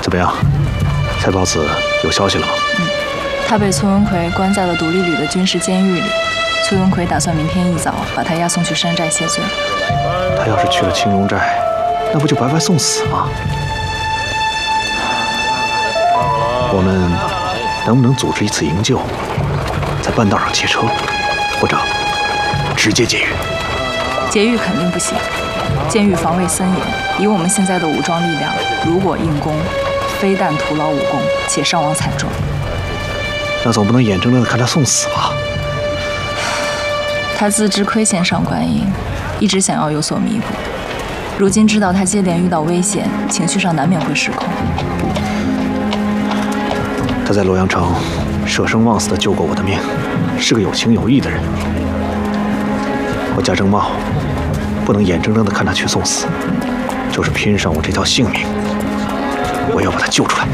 怎么样？蔡豹子有消息了吗？ 他被崔文奎关在了独立旅的军事监狱里。崔文奎打算明天一早把他押送去山寨谢罪。 他要是去了青龙寨，那不就白白送死吗？我们能不能组织一次营救，在半道上劫车，或者直接劫狱？ 劫狱肯定不行，监狱防卫森严，以我们现在的武装力量，如果硬攻，非但徒劳无功，且伤亡惨重。 那总不能眼睁睁地看他送死吧？ 他自知亏欠上官英，一直想要有所弥补。如今知道他接连遇到危险，情绪上难免会失控。 他在洛阳城舍生忘死地救过我的命，是个有情有义的人。我贾正茂不能眼睁睁地看他去送死，就是拼上我这条性命，我也要把他救出来。